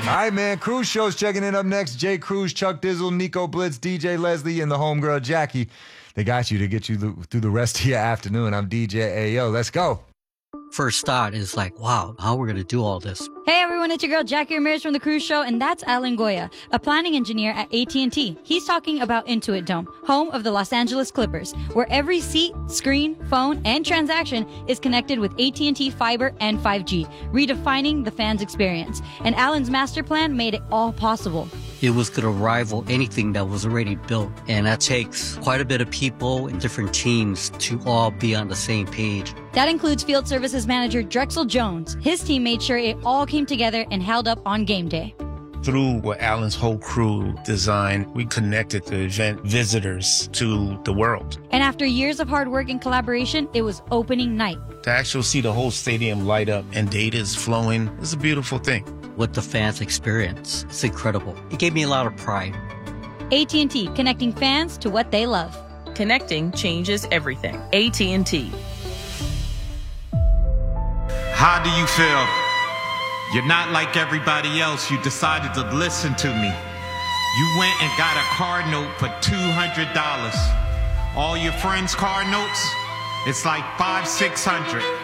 right, man. Cruise Show's checking in up next. Jay Cruz, Chuck Dizzle, Nico Blitz, DJ Leslie, and the homegirl Jackie. They got you to get you through the rest of your afternoon. I'm DJ Ayo. Let's go. First thought is like, wow, how are we going to do all this? Hey everyone, it's your girl Jackie Ramirez from The Cruise Show, and that's Alan Goya, a planning engineer at AT&T. He's talking about Intuit Dome, home of the Los Angeles Clippers, where every seat, screen, phone, and transaction is connected with AT&T Fiber and 5G, redefining the fans' experience. And Alan's master plan made it all possible. It was going to rival anything that was already built. And that takes quite a bit of people and different teams to all be on the same page. That includes Field Services Manager Drexel Jones. His team made sure it all came together and held up on game day. Through what Alan's whole crew designed, we connected the event visitors to the world. And after years of hard work and collaboration, it was opening night. To actually see the whole stadium light up and data is flowing is a beautiful thing. What the fans experience, it's incredible. It gave me a lot of pride. AT&T, connecting fans to what they love. Connecting changes everything. AT&T. How do you feel? You're not like everybody else. You decided to listen to me. You went and got a car note for $200. All your friends' car notes, it's like $500, $600.